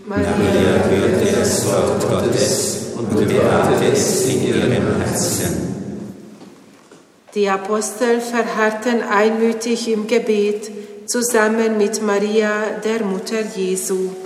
Maria hörte das Wort Gottes und bewahrte es in ihrem Herzen. Die Apostel verharrten einmütig im Gebet zusammen mit Maria, der Mutter Jesu.